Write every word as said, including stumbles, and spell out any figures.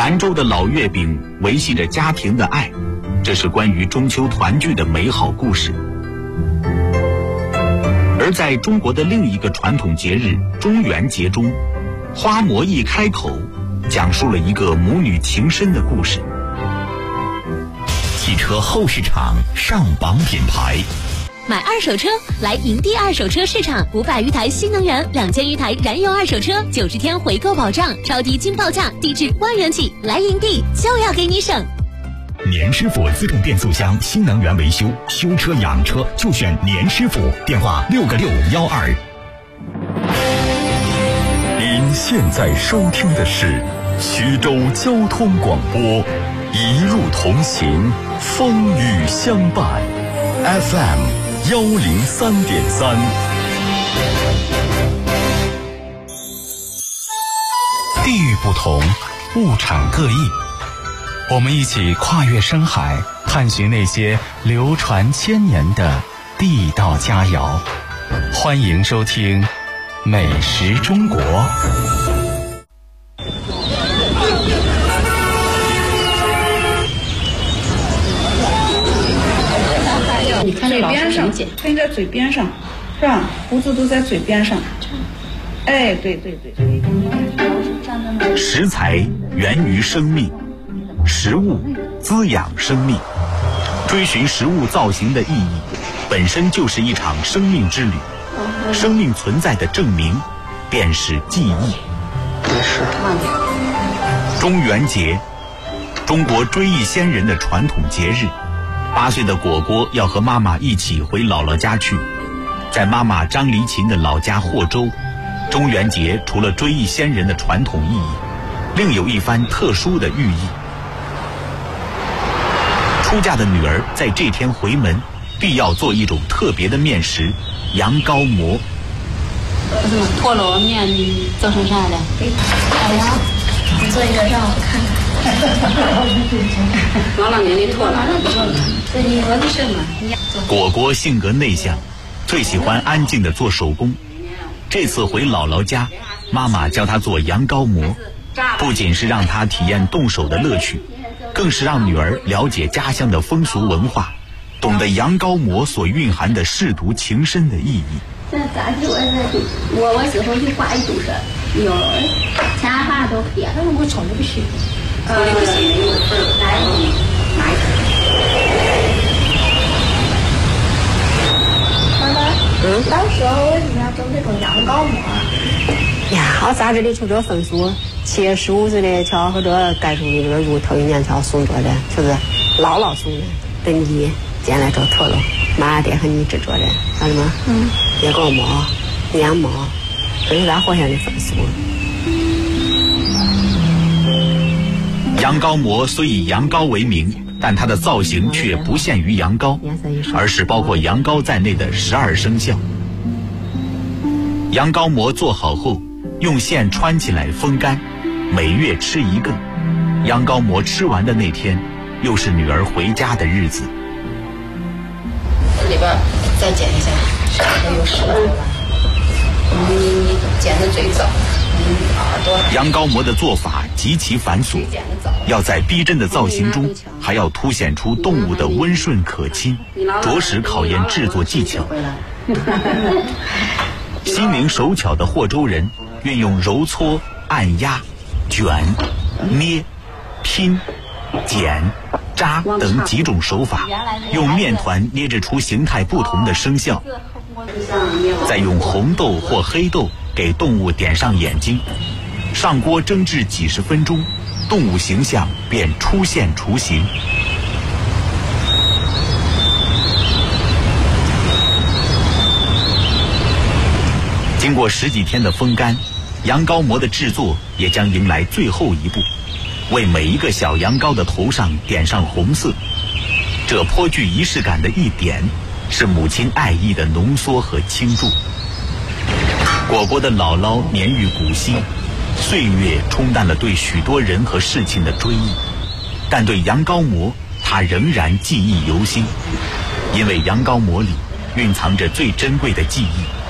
兰州的老月饼维系着家庭的爱，这是关于中秋团聚的美好故事。而在中国的另一个传统节日中元节中，花模一开口，讲述了一个母女情深的故事。 汽车后市场上榜品牌， 买二手车来营地二手车市场，五百余台新能源，两千余台燃油二手车，九十天回购保障，超低金报价，低至万元起，来营地就要给你省。 年师傅自动变速箱新能源维修，修车养车就选年师傅，电话六个六五幺二。 您现在收听的是徐州交通广播，一路同行，风雨相伴 ，F M 幺零三点三。 地域不同，物产各异，我们一起跨越深海，探寻那些流传千年的地道佳肴。欢迎收听《美食中国》。 你看嘴边上，喷在嘴边上，是吧？胡子都在嘴边上。哎，对对对。 食材源于生命，食物滋养生命。追寻食物造型的意义，本身就是一场生命之旅。生命存在的证明，便是记忆。中元节，中国追忆先人的传统节日。八岁的果果要和妈妈一起回姥姥家去。在妈妈张黎琴的老家霍州，中元节除了追忆先人的传统意义，另有一番特殊的寓意。出嫁的女儿在这天回门，必要做一种特别的面食——羊羔馍。 陀螺面做成啥的？ 哎呀，做一个让我看看。 王老年的陀螺， 这你说的什么？ 果果性格内向，最喜欢安静的做手工。这次回姥姥家，妈妈教她做羊羔馍，不仅是让她体验动手的乐趣，更是让女儿了解家乡的风俗文化，懂得羊羔馍所蕴含的舐犊情深的意义。 这咋就我这我我最后就挂一肚子，哟，其他饭都别了，我从来不去。 呃，不行，有份儿来买一妈妈，嗯，当时我为什么要整这种羊羔馍？ 呀，我咱这里就这风俗，七月十五岁的条和这盖出的这个入头一年条送着的，就是姥姥送的，等你见来这头了，妈爹和你制作的，晓得吗？嗯，羊羔馍、羊馍，这是咱火县的风俗。 羊羔馍虽以羊羔为名，但它的造型却不限于羊羔，而是包括羊羔在内的十二生肖。羊羔馍做好后，用线穿起来风干，每月吃一个。羊羔馍吃完的那天，又是女儿回家的日子。 这里边再剪一下，这里有十个。你你剪的最早。 羊羔馍的做法极其繁琐，要在逼真的造型中，还要凸显出动物的温顺可亲，着实考验制作技巧。心灵手巧的霍州人运用揉搓、按压、卷、捏、拼、剪、扎等几种手法，用面团捏制出形态不同的生肖，再用红豆或黑豆给动物点上眼睛，上锅蒸制几十分钟，动物形象便出现雏形。经过十几天的风干，羊羔馍的制作也将迎来最后一步，为每一个小羊羔的头上点上红色。这颇具仪式感的一点，是母亲爱意的浓缩和倾注。果果的姥姥年逾古稀，岁月冲淡了对许多人和事情的追忆，但对羊羔馍，她仍然记忆犹新，因为羊羔馍里蕴藏着最珍贵的记忆。